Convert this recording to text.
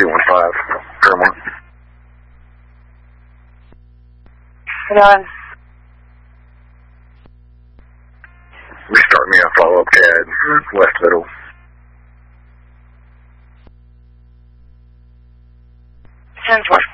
215, Paramount. Done. Restart me on follow-up CAD, West Middle. Ten 4.